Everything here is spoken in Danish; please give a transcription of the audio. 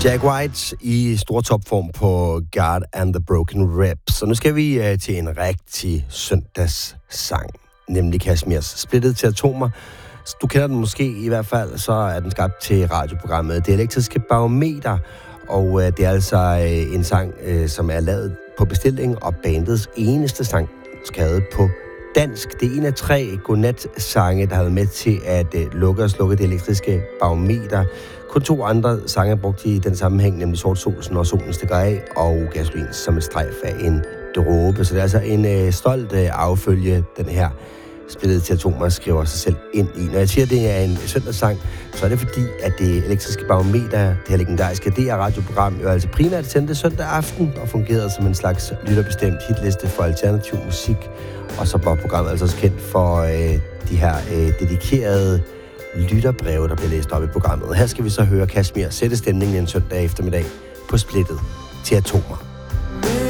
Jack White i stor topform på God and the Broken Reps. Så nu skal vi til en rigtig søndagssang, nemlig Kashmirs Splittet til Atomer. Du kender den måske i hvert fald, så er den skabt til radioprogrammet Det Elektriske Barometer, og det er altså en sang, som er lavet på bestilling, og bandets eneste sang skrevet på dansk. Det er en af 3 godnat-sange, der har været med til at lukke og slukke Det Elektriske Barometer. Kun 2 andre sange er brugt i den sammenhæng, nemlig Sort Solsen og Solen stikker af, og Gasolin som et strejf af en dråbe. Så det er altså en stolt affølge, den her Splittet til Atomer skriver sig selv ind i. Når jeg siger, at det er en søndagssang, så er det fordi, at Det Elektriske Barometer, det her legendariske DR-radioprogram, jo altså primært sendte søndag aften og fungerede som en slags lytterbestemt hitliste for alternativ musik. Og så var programmet altså også kendt for de her dedikerede lytterbreve, der bliver læst op i programmet. Her skal vi så høre Kashmir sætte stemningen en søndag eftermiddag på Splittet til Atomer.